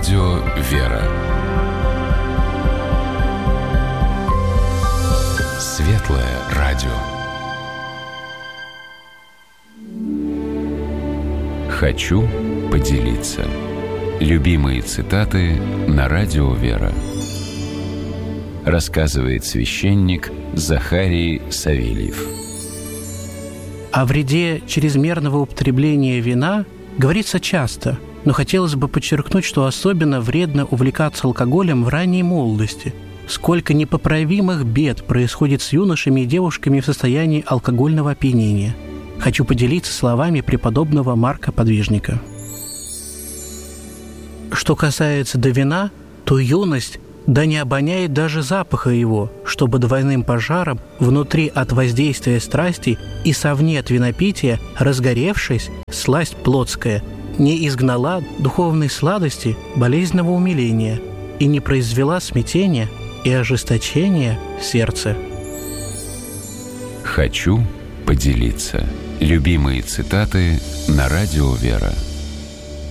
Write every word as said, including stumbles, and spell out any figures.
радио «Вера». Светлое радио. Хочу поделиться. Любимые цитаты на радио «Вера». Рассказывает священник Захарий Савельев. О вреде чрезмерного употребления вина говорится часто, но хотелось бы подчеркнуть, что особенно вредно увлекаться алкоголем в ранней молодости. Сколько непоправимых бед происходит с юношами и девушками в состоянии алкогольного опьянения. Хочу поделиться словами преподобного Марка Подвижника. Что касается до вина, то юность да не обоняет даже запаха его, чтобы двойным пожаром внутри от воздействия страстей и совне от винопития, разгоревшись, сласть плотская, не изгнала духовной сладости болезненного умиления и не произвела смятения и ожесточения в сердце. Хочу поделиться. Любимые цитаты на радио «Вера».